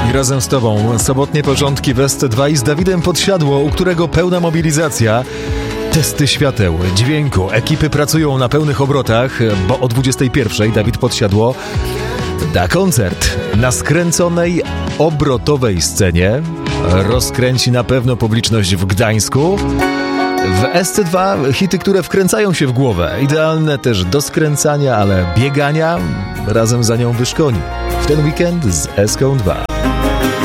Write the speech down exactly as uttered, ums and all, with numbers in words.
I razem z Tobą sobotnie porządki w S C dwa i z Dawidem Podsiadło, u którego pełna mobilizacja. Testy świateł, dźwięku, ekipy pracują na pełnych obrotach, bo o dwudziestej pierwszej Dawid Podsiadło da koncert na skręconej, obrotowej scenie. Rozkręci na pewno publiczność w Gdańsku. W S C dwa hity, które wkręcają się w głowę. Idealne też do skręcania, ale biegania razem za nią wyszkoni. W ten weekend z S K dwa.